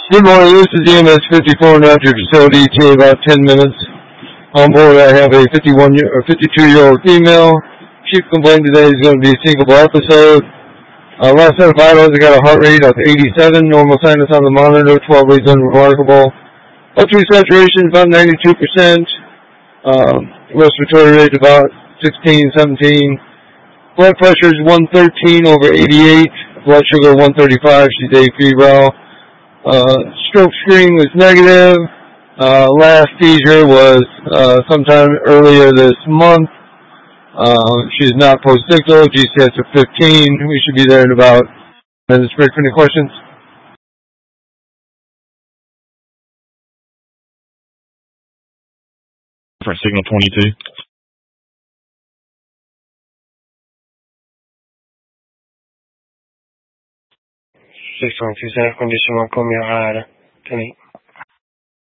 Good morning, this is EMS 54 now at your facility. Take about 10 minutes. On board I have a 52-year-old female. Chief complaint today is going to be a syncopal episode. Last set of vitals, I got a heart rate of 87, normal sinus on the monitor, 12 leads unremarkable. O2 saturation about 92%. Respiratory rate about 16, 17. Blood pressure is 113 over 88. Blood sugar 135. She's afebrile. Stroke screen was negative. Last seizure was sometime earlier this month. She's not post-ictal. GCS of 15. We should be there in about minutes. Break for any questions? For signal 22. Condition 1 come your higher.